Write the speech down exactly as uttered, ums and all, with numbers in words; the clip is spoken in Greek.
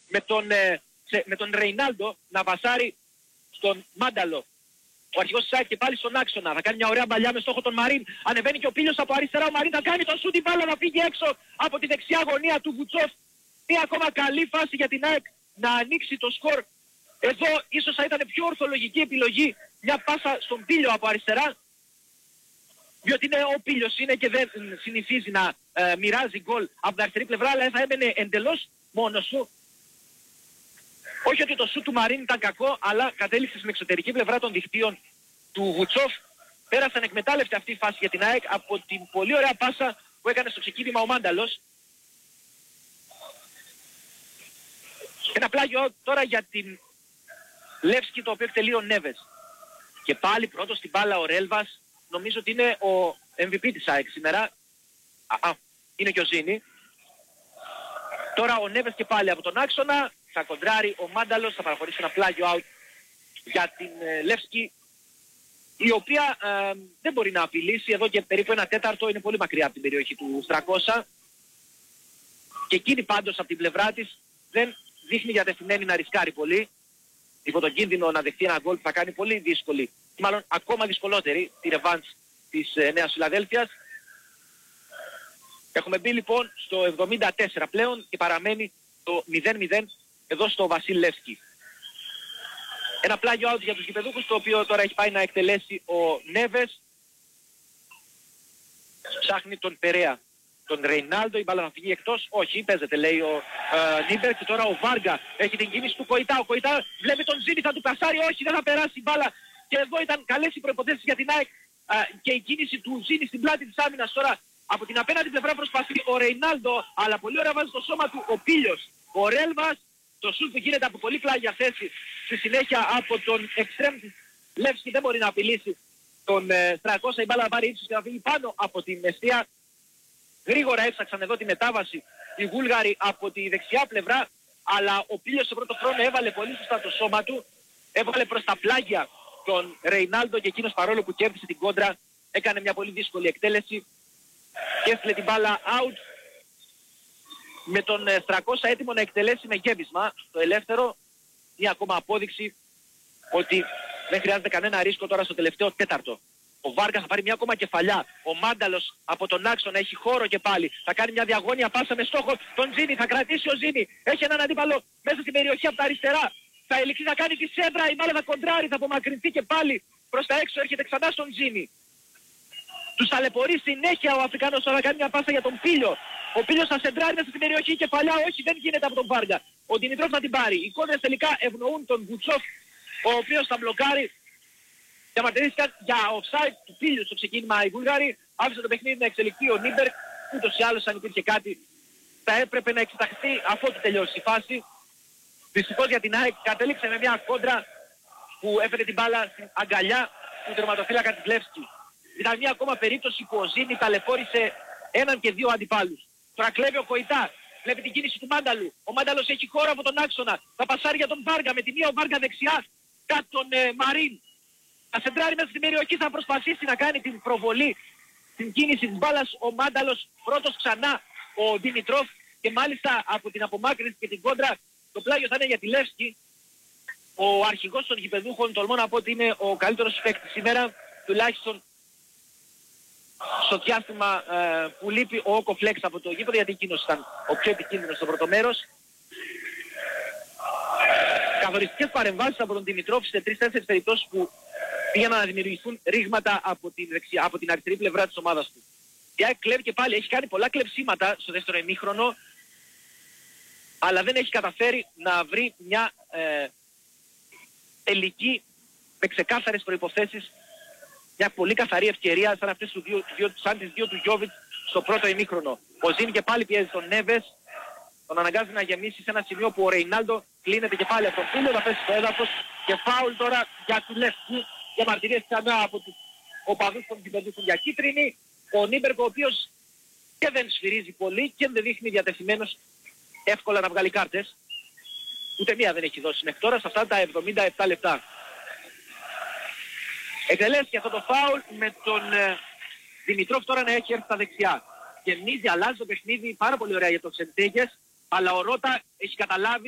με τον, ε, σε, με τον Ρεϊνάλντο να πασάρει στον Μάνταλο. Ο αρχηγός της ΑΕΚ και πάλι στον άξονα. Θα κάνει μια ωραία μπαλιά με στόχο τον Μαρίν. Ανεβαίνει και ο Πίλιος από αριστερά. Ο Μαρίν θα κάνει τον σούτ, η μπάλα να φύγει έξω από τη δεξιά γωνία του Βουτσόφ. Μια ακόμα καλή φάση για την ΑΕΚ να ανοίξει το σκορ. Εδώ ίσως θα ήταν πιο ορθολογική επιλογή μια πάσα στον Πίλιο από αριστερά. Διότι είναι ο Πίλιος είναι και δεν συνηθίζει να ε, μοιράζει γκολ από την αριστερή πλευρά, αλλά θα έμενε εντελώς μόνος του. Όχι ότι το σούτ του Μαρίν ήταν κακό, αλλά κατέληξε στην εξωτερική πλευρά των δικτύων του Βουτσόφ. Πέρασαν εκμετάλλευτε αυτή η φάση για την ΑΕΚ από την πολύ ωραία πάσα που έκανε στο ξεκίνημα ο Μάνταλος. Ένα πλάγιο τώρα για την Λεύσκη, το οποίο εκτελεί ο Νέβες. Και πάλι πρώτος στην μπάλα ο Ρέλβας. Νομίζω ότι είναι ο εμ βι πι της ΑΕΚ σήμερα. Α, α, είναι και ο Ζήνη. Τώρα ο Νέβες και πάλι από τον άξονα. Θα κοντράρει ο Μάνταλος, θα παραχωρήσει ένα πλάγιο out για την ε, Λεύσκη, η οποία ε, δεν μπορεί να απειλήσει. Εδώ και περίπου ένα τέταρτο είναι πολύ μακριά από την περιοχή του Στρακώσα. Και εκείνη πάντως από την πλευρά της δεν δείχνει διατεθειμένη να ρισκάρει πολύ. Υπό τον κίνδυνο να δεχτεί ένα γκολ που θα κάνει πολύ δύσκολη, μάλλον ακόμα δυσκολότερη, τη ρεβάνς της ε, Νέας Φιλαδέλφειας. Έχουμε μπει λοιπόν στο εβδομήντα τέσσερα πλέον και παραμένει το μηδέν μηδέν εδώ στο Βασίλ Λεύσκη. Ένα πλάγιο out για τους γηπεδούχους, το οποίο τώρα έχει πάει να εκτελέσει ο Νέβες. Ψάχνει τον Περέα, τον Ρεϊνάλντο, η μπάλα θα φύγει εκτός. Όχι, παίζεται λέει ο ε, Νίμπερ. Και τώρα ο Βάργα έχει την κίνηση του Κοϊτά. Ο Κοϊτά βλέπει τον Ζήνη, θα του πασάρει. Όχι, δεν θα περάσει η μπάλα. Και εδώ ήταν καλές οι προϋποθέσεις για την ΑΕΚ ε, και η κίνηση του Ζήνη στην πλάτη της άμυνας. Τώρα από την απέναντι πλευρά προσπαθεί ο Ρεϊνάλντο, αλλά πολύ ωραία βάζει το σώμα του ο Πίλιος. Ο Ρέλβας, το σούτ που γίνεται από πολύ πλάγια θέση, στη συνέχεια από τον εξτρέμ της Λεύσκη δεν μπορεί να απειλήσει τον ε, Στρακώσα. Η μπάλα να πάρει ύψος και να φύγει πάνω από την αιστεία. Γρήγορα έψαξαν εδώ τη μετάβαση οι Βούλγαροι από τη δεξιά πλευρά, αλλά ο Πίλιος στο πρώτο χρόνο έβαλε πολύ σωστά το σώμα του, έβαλε προς τα πλάγια τον Ρεϊνάλντο και εκείνος, παρόλο που κέρδισε την κόντρα, έκανε μια πολύ δύσκολη εκτέλεση και έστειλε την μπάλα out, με τον Στρακώσα έτοιμο να εκτελέσει με γέμισμα στο ελεύθερο. Μια ακόμα απόδειξη ότι δεν χρειάζεται κανένα ρίσκο τώρα στο τελευταίο τέταρτο. Ο Βάργα θα πάρει μια ακόμα κεφαλιά. Ο Μάνταλος από τον άξονα έχει χώρο και πάλι. Θα κάνει μια διαγώνια πάσα με στόχο τον Ζήνη. Θα κρατήσει ο Ζήνη. Έχει έναν αντίπαλο μέσα στην περιοχή από τα αριστερά. Θα ελιχθεί να κάνει τη σέντρα. Η μάλλον θα κοντράρει. Θα απομακρυνθεί και πάλι προς τα έξω. Έρχεται ξανά στον Ζήνη. Τους ταλαιπωρεί συνέχεια ο Αφρικανός. Τώρα κάνει μια πάσα για τον Πίλιο. Ο Πίλιος θα σεντράρει μέσα στην περιοχή. Κεφαλιά. Όχι, δεν γίνεται από τον Βάργα. Ο Δημητρόφ θα την πάρει. Οι κόντρες τελικά ευνοούν τον Βουτσόφ, ο οποίος θα μπλοκάρει. Διαμαρτυρήθηκαν για offside του Πίλιου στο ξεκίνημα οι Βούλγαροι. Άφησε το παιχνίδι να εξελιχθεί ο Νίμπερ. Ούτως ή άλλως αν υπήρχε κάτι θα έπρεπε να εξεταχθεί αφότου τελειώσει η φάση. Δυστυχώς για την ΑΕΚ κατέληξε με μια κόντρα που έφερε την μπάλα στην αγκαλιά του τερματοφύλακα της Λεύσκη. Ήταν μια ακόμα περίπτωση που ο Ζήνη ταλαιπώρησε έναν και δύο αντιπάλους. Τώρα κλέβει ο Κοϊτά. Βλέπει την κίνηση του Μάνταλου. Ο Μάνταλος έχει χώρο από τον άξονα. Θα πασάρει για τον Βάργα. Με τη μία ο Βάργα δεξιά κάτω τον ε, Μαρίν. Θα σεντράρει μέσα στην περιοχή, θα προσπαθήσει να κάνει την προβολή, την κίνηση της μπάλας ο Μάνταλος, πρώτος ξανά ο Δημητρόφ και μάλιστα από την απομάκρυνση και την κόντρα το πλάγιο θα είναι για τη Λεύσκη. Ο αρχηγός των γηπεδούχων, τολμώ να πω ότι είναι ο καλύτερος παίκτης σήμερα, τουλάχιστον στο διάστημα ε, που λείπει ο Όκο Φλέξ από το γήπεδο, γιατί εκείνος ήταν ο πιο επικίνδυνος στο πρώτο μέρος. Καθοριστικές παρεμβάσεις από τον Δημητρόφ σε τρεις τέσσερις περιπτώσεις που πήγαιναν να δημιουργηθούν ρήγματα από την, δεξιά, από την αριστερή πλευρά της ομάδας του. Η ΑΕΚ κλέβει και πάλι, έχει κάνει πολλά κλεψίματα στο δεύτερο ημίχρονο, αλλά δεν έχει καταφέρει να βρει μια ε, τελική με ξεκάθαρες προϋποθέσεις, μια πολύ καθαρή ευκαιρία σαν αυτές του δύο, δύο, σαν τις δύο του Γιώβιτς στο πρώτο ημίχρονο. Ο Ζήνη και πάλι πιέζει τον Νέβες, τον αναγκάζει να γεμίσει σε ένα σημείο που ο Ρεϊνάλντο κλείνεται και πάλι από τον Πίλιο, θα πέσει στο έδαφος και φάουλ τώρα για του Λεύσκη. Και μαρτυρίες ξανά από τους οπαδούς των γηπεδούχων για κίτρινη. Ο Νίμπερκ, ο οποίος και δεν σφυρίζει πολύ και δεν δείχνει διατεθειμένος εύκολα να βγάλει κάρτες. Ούτε μία δεν έχει δώσει μέχρι τώρα σε αυτά τα εβδομήντα επτά λεπτά. Εκτελέστηκε αυτό το φάουλ με τον ε, Δημητρόφ τώρα να έχει έρθει στα δεξιά. Γεμίζει, αλλάζει το παιχνίδι πάρα πολύ ωραία για τον Σεντέγες, αλλά ο Ρώτα έχει καταλάβει